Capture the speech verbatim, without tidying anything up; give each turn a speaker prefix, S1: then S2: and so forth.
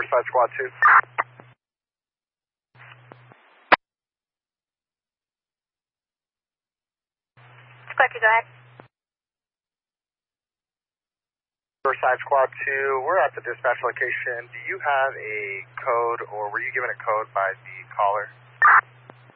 S1: Riverside Squad two.
S2: Squad two, go ahead.
S1: Riverside Squad two, we're at the dispatch location. Do you have a code, or were you given a code by the caller?